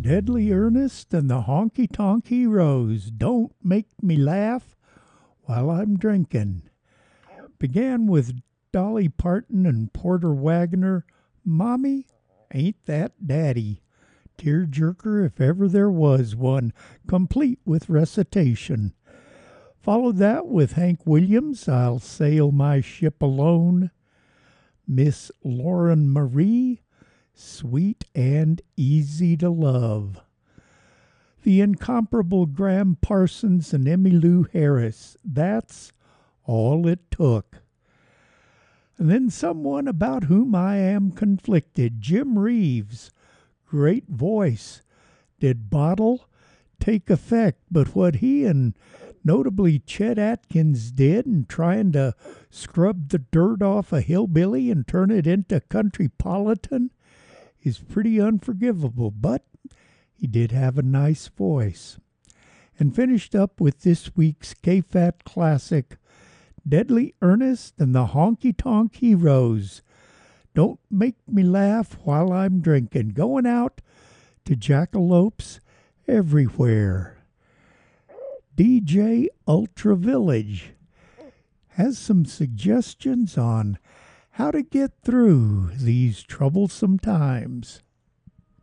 Deadly Ernest and the Honky Tonk Heroes. Don't make me laugh while I'm drinking. Began with Dolly Parton and Porter Wagoner. Mommy, ain't that daddy? Tearjerker if ever there was one, complete with recitation. Followed that with Hank Williams, I'll Sail My Ship Alone. Miss Lauren Marie, Sweet and Easy to Love. The incomparable Graham Parsons and Emmylou Harris, That's All It Took. And then someone about whom I am conflicted, Jim Reeves, great voice. Did Bottle take effect, but what he and notably Chet Atkins did in trying to scrub the dirt off a hillbilly and turn it into countrypolitan is pretty unforgivable, but he did have a nice voice. And finished up with this week's KFAT classic, Deadly Ernest and the Honky Tonk Heroes. Don't make me laugh while I'm drinking. Going out to jackalopes everywhere. DJ Ultra Village has some suggestions on how to get through these troublesome times.